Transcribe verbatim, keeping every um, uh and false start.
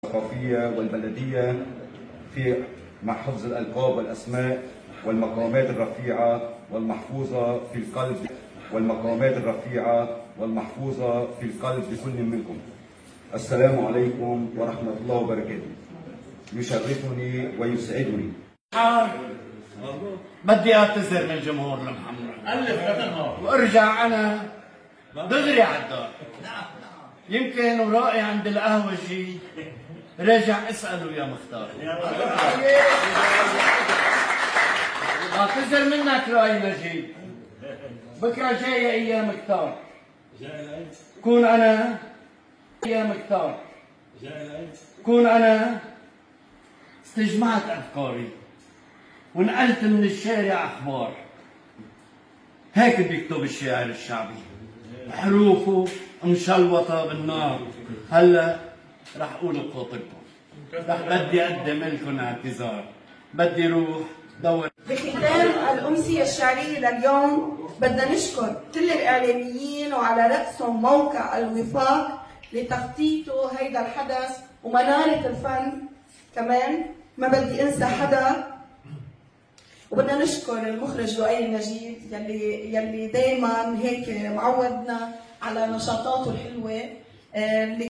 الثقافية والبلدية في مع حفظ الألقاب والأسماء والمقامات الرفيعة والمحفوظة في القلب والمقامات الرفيعة والمحفوظة في القلب لكل منكم. السلام عليكم ورحمة الله وبركاته. يشرفني ويسعدني. بدي اعتذر من جمهورنا محمد وارجع انا دغري على الدار. يمكن ورائي عند القهوجي راجع اساله يا مختار. اعتذر منك رأي نجيب. بكره جايه ايام كتار. كون انا ايام كتار. كون انا استجمعت افكاري ونقلت من الشارع اخبار. هيك بيكتب الشاعر الشعبي، حروفه مشلوطه بالنار. هلا رح اقول بخاطركم، رح بدي اقدم لكم اعتذار. بدي روح دور. بختام الأمسية الشعرية لليوم بدنا نشكر كل الإعلاميين وعلى رأسهم موقع الوفاق لتخطيطه هيدا الحدث ومنارة الفن كمان. ما بدي انسى حدا. وبدنا نشكر المخرج لؤي النجيب يلي يلي دائما هيك معودنا على نشاطاته الحلوه.